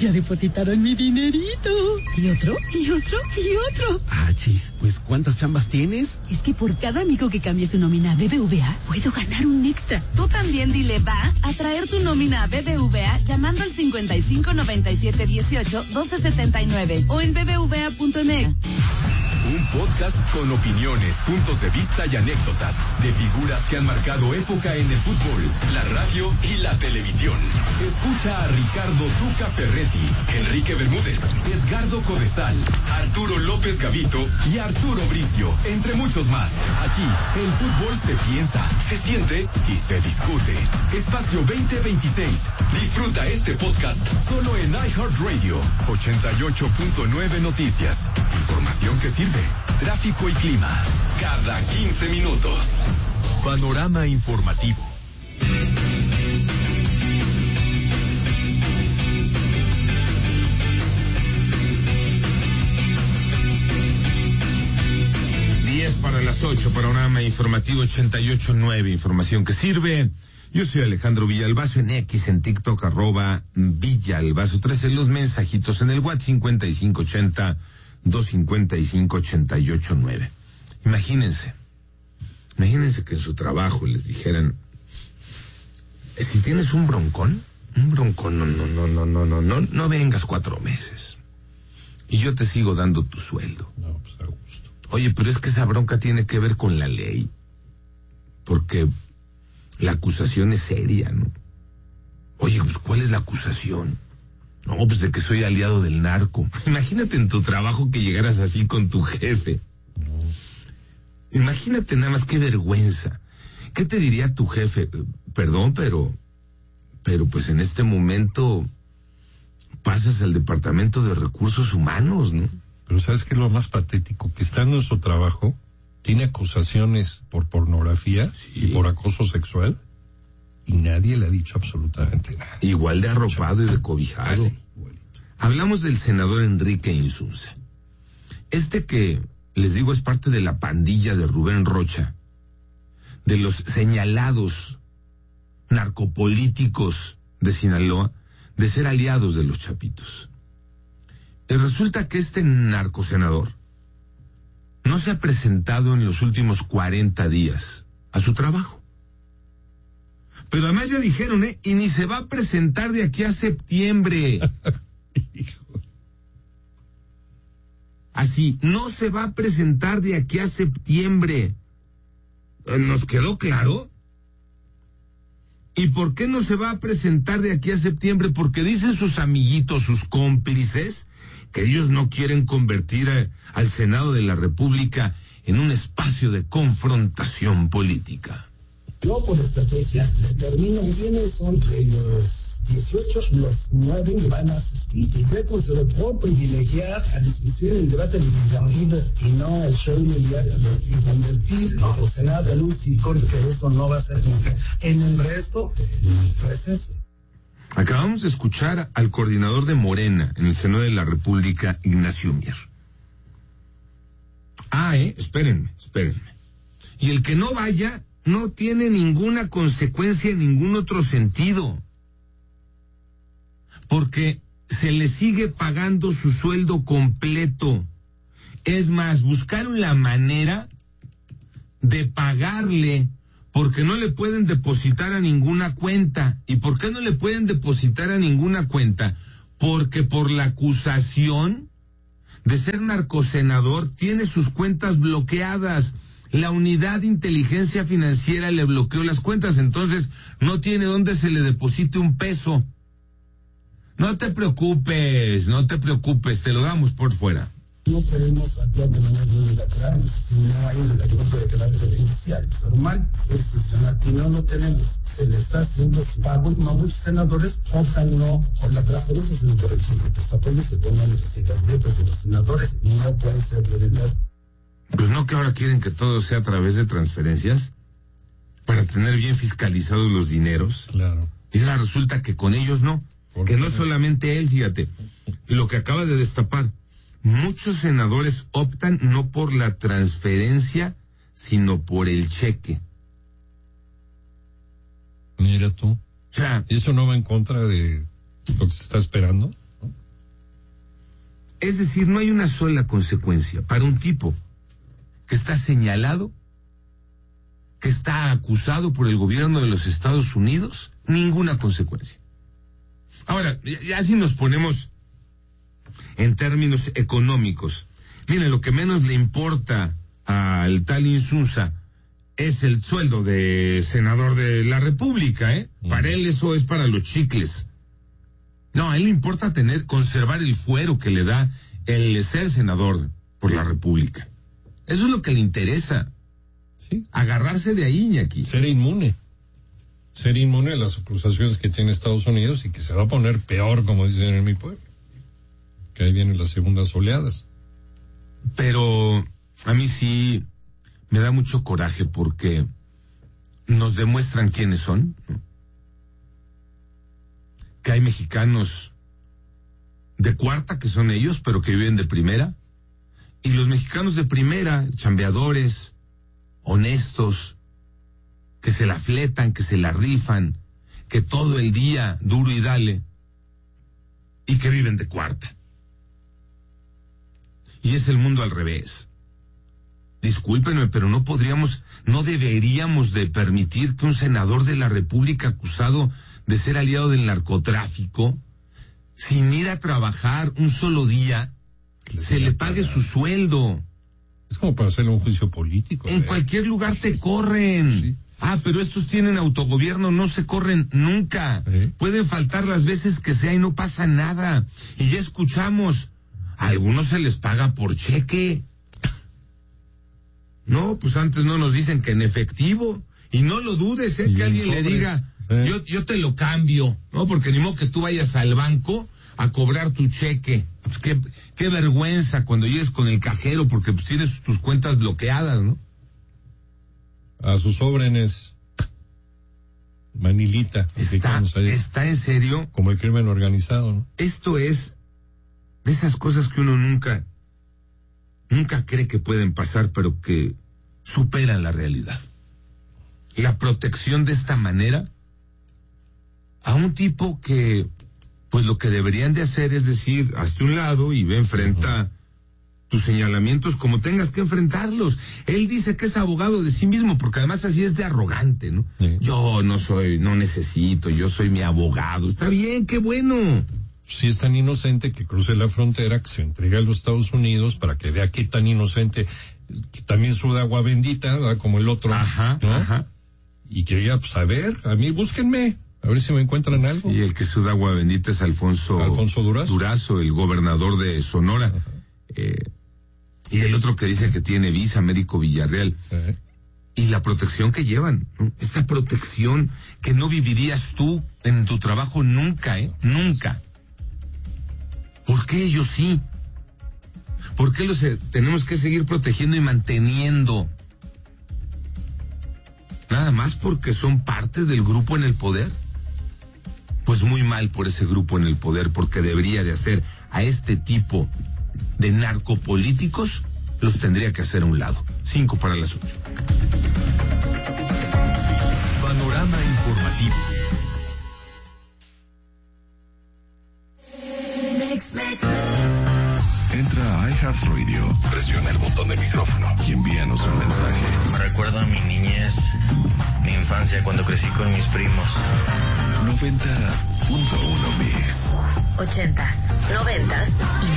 Ya depositaron mi dinerito. Y otro, y otro, y otro. Chis, pues ¿cuántas chambas tienes? Es que por cada amigo que cambie su nómina a BBVA, puedo ganar un extra. Tú también dile va a traer tu nómina a BBVA llamando al 55 97 18 12 79 o en bbva.net. Un podcast con opiniones, puntos de vista y anécdotas de figuras que han marcado época en el fútbol, la radio y la televisión. Escucha a Ricardo Tuca Ferretti, Enrique Bermúdez, Edgardo Codesal, Arturo López Gavito y Arturo Bricio, entre muchos más. Aquí, el fútbol se piensa, se siente y se discute. Espacio 2026. Disfruta este podcast solo en iHeartRadio. 88.9 Noticias. Información que sirve. Tráfico y clima. Cada 15 minutos. Panorama informativo. Para las 8, panorama informativo 88.9, información que sirve. Yo soy Alejandro Villalbazo, en X, en TikTok, @Villalbazo 13, los mensajitos en el WhatsApp 5580-255-889. Imagínense que en su trabajo les dijeran, si tienes un broncón, no vengas 4 meses. Y yo te sigo dando tu sueldo. No, pues a gusto. Oye, pero es que esa bronca tiene que ver con la ley, porque la acusación es seria, ¿no? Oye, pues ¿cuál es la acusación? No, pues de que soy aliado del narco. Imagínate en tu trabajo que llegaras así con tu jefe. Imagínate nada más, qué vergüenza. ¿Qué te diría tu jefe? Perdón, pero pues en este momento pasas al Departamento de Recursos Humanos, ¿no? Pero ¿sabes qué es lo más patético? Que está en nuestro trabajo, tiene acusaciones por pornografía y por acoso sexual, y nadie le ha dicho absolutamente nada. Igual de arropado y de cobijado. Sí, hablamos del senador Enrique Insunza. Este que, les digo, es parte de la pandilla de Rubén Rocha, de los señalados narcopolíticos de Sinaloa, de ser aliados de los Chapitos. Y resulta que este narcosenador no se ha presentado en los últimos 40 días a su trabajo. Pero además ya dijeron, y ni se va a presentar de aquí a septiembre. Así, no se va a presentar de aquí a septiembre. ¿Nos quedó claro? ¿Y por qué no se va a presentar de aquí a septiembre? Porque dicen sus amiguitos, sus cómplices, que ellos no quieren convertir al Senado de la República en un espacio de confrontación política. No por estrategia, determino quiénes son de los 18, los 9 van a asistir. Y luego se lo puedo privilegiar a discutir el debate legislativo y no el show mediático y convertir el Senado en un circo, que esto no va a ser nunca. En el resto del proceso. Acabamos de escuchar al coordinador de Morena en el Senado de la República, Ignacio Mier. Espérenme. Y el que no vaya no tiene ninguna consecuencia en ningún otro sentido, porque se le sigue pagando su sueldo completo. Es más, buscaron la manera de pagarle, porque no le pueden depositar a ninguna cuenta. ¿Y por qué no le pueden depositar a ninguna cuenta? Porque por la acusación de ser narcosenador tiene sus cuentas bloqueadas. La unidad de inteligencia financiera le bloqueó las cuentas, entonces no tiene dónde se le deposite un peso. No te preocupes, te lo damos por fuera. No podemos actuar de manera unilateral, si no hay un reglamento de carácter judicial. Formal es sancionar, y no lo tenemos. Se le está haciendo su pago, no muchos senadores optan no por la por eso es una corrección, que los apoyos se pongan en las dietas de los senadores, y no pueden ser violentas. Pues no, que ahora quieren que todo sea a través de transferencias para tener bien fiscalizados los dineros. Claro. Y ahora resulta que con ellos no, que no solamente él, fíjate, lo que acaba de destapar. Muchos senadores optan no por la transferencia, sino por el cheque. Mira tú. O sea, ¿eso no va en contra de lo que se está esperando? Es decir, no hay una sola consecuencia para un tipo que está señalado, que está acusado por el gobierno de los Estados Unidos, ninguna consecuencia. Ahora, ya si nos ponemos en términos económicos, miren, lo que menos le importa al tal Insunza es el sueldo de senador de la República, ¿eh? Para él eso es para los chicles. No, a él le importa conservar el fuero que le da el ser senador por la República. Eso es lo que le interesa. Sí. Agarrarse de ahí, Iñaki. Ser inmune a las acusaciones que tiene Estados Unidos y que se va a poner peor, como dicen en mi pueblo. Que ahí vienen las segundas oleadas. Pero a mí sí me da mucho coraje porque nos demuestran quiénes son, ¿no? Que hay mexicanos de cuarta, que son ellos, pero que viven de primera, y los mexicanos de primera, chambeadores, honestos, que se la fletan, que se la rifan, que todo el día duro y dale, y que viven de cuarta. Y es el mundo al revés. Discúlpenme, pero no deberíamos de permitir que un senador de la República acusado de ser aliado del narcotráfico, sin ir a trabajar un solo día, se le pague su sueldo. Es como para hacerle un juicio político. En cualquier lugar te corren. Sí. Pero estos tienen autogobierno, no se corren nunca. Pueden faltar las veces que sea y no pasa nada. Y ya escuchamos, a algunos se les paga por cheque. No, pues antes no nos dicen que en efectivo. Y no lo dudes, que alguien le diga, yo te lo cambio, ¿no? Porque ni modo que tú vayas al banco a cobrar tu cheque. Pues qué vergüenza cuando llegues con el cajero porque pues tienes tus cuentas bloqueadas, ¿no? A sus órdenes, Manilita. ¿Está en serio? Como el crimen organizado, ¿no? Esto es de esas cosas que uno nunca cree que pueden pasar, pero que superan la realidad. La protección de esta manera a un tipo que, pues lo que deberían de hacer es decir, hazte un lado y ve, enfrenta tus señalamientos como tengas que enfrentarlos. Él dice que es abogado de sí mismo, porque además así es de arrogante, ¿no? Sí. Yo no necesito, yo soy mi abogado. Está bien, qué bueno. Si es tan inocente que cruce la frontera, que se entregue a los Estados Unidos para que vea qué tan inocente, que también suda agua bendita, ¿verdad? Como el otro, ¿no? Ajá. Y que diga, pues a ver, a mí búsquenme, a ver si me encuentran algo. Y el que suda agua bendita es Alfonso Durazo, el gobernador de Sonora. Y el otro que dice que tiene visa, Américo Villarreal. Y la protección que llevan, ¿no? Esta protección que no vivirías tú en tu trabajo nunca, nunca. ¿Por qué ellos sí? ¿Por qué los tenemos que seguir protegiendo y manteniendo? ¿Nada más porque son parte del grupo en el poder? Pues muy mal por ese grupo en el poder, porque debería de hacer a este tipo de narcopolíticos, los tendría que hacer a un lado. 5 para las 8. Panorama informativo. Entra a iHeartRadio, presiona el botón de micrófono y envíanos un mensaje. Me recuerda a mi niñez, mi infancia, cuando crecí con mis primos. 90.1 Mix. 80s, 90s y